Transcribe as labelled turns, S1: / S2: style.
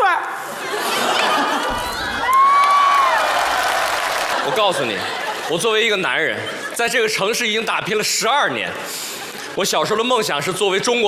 S1: 水。
S2: 我告诉你，我作为一个男人，在这个城市已经打拼了12年。我小时候的梦想是作为中国